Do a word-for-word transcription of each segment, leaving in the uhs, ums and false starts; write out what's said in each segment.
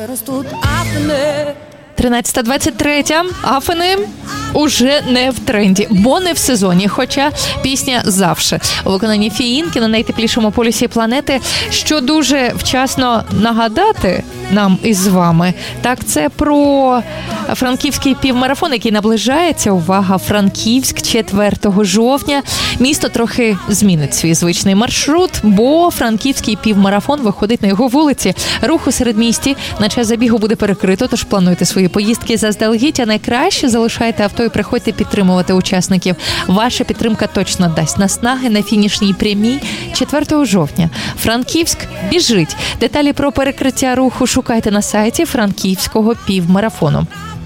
Ростуть афини. тринадцята двадцять три. Афини уже не в тренді, бо не в сезоні, хоча пісня завше. У виконанні Фіїнки на найтеплішому полюсі планети, що дуже вчасно нагадати нам із вами, так це про франківський півмарафон, який наближається. Увага, Франківськ, четвертого жовтня. Місто трохи змінить свій звичний маршрут, бо франківський півмарафон виходить на його вулиці. Рух у середмісті на час забігу буде перекрито, тож плануйте свої поїздки заздалегідь, а найкраще залишайте авто і приходьте підтримувати учасників. Ваша підтримка точно дасть наснаги на фінішній прямій четвертого жовтня. Франківськ біжить. Деталі про перекриття руху шукайте на сайті Франківського півмарафону.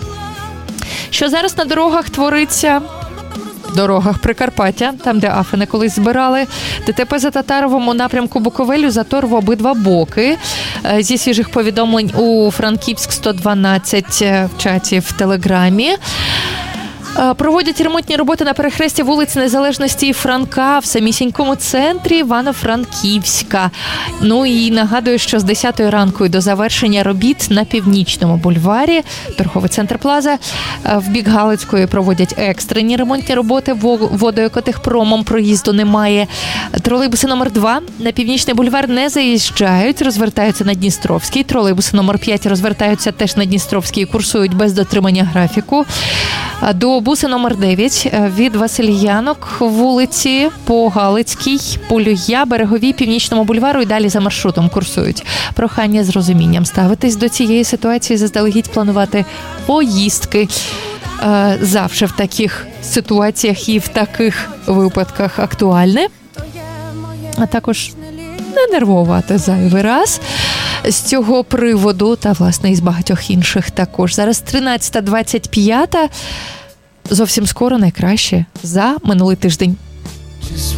Що зараз на дорогах твориться? Дорогах Прикарпаття, там, де афини колись збирали. ДТП за Татаровому напрямку Буковелю, затор в обидва боки. Зі свіжих повідомлень у Франківськ сто дванадцять в чаті в Телеграмі. Проводять ремонтні роботи на перехресті вулиці Незалежності і Франка в самісінькому центрі Івано-Франківська. Ну і нагадую, що з десятої ранку і до завершення робіт на Північному бульварі, торговий центр Плаза, в бік Галицької проводять екстрені ремонтні роботи, водоекотехпромом проїзду немає. Тролейбуси номер два на Північний бульвар не заїжджають, розвертаються на Дністровський. Тролейбуси номер п'ять розвертаються теж на Дністровський і курсують без дотримання графіку. До буси номер дев'ять від Васильянок, вулиці по Галицькій, Полюя, Береговій, Північному бульвару і далі за маршрутом курсують. Прохання з розумінням ставитись до цієї ситуації, заздалегідь планувати поїздки. Завжди в таких ситуаціях і в таких випадках актуальне. А також не нервувати зайвий раз з цього приводу та, власне, із багатьох інших також. Зараз тринадцята двадцять п'ять. Зовсім скоро найкраще за минулий тиждень.